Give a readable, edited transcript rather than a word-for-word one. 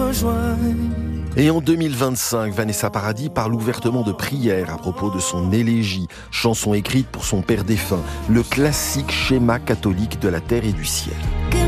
rejoigne. Et en 2025, Vanessa Paradis parle ouvertement de prière à propos de son élégie, chanson écrite pour son père défunt, le classique schéma catholique de la terre et du ciel.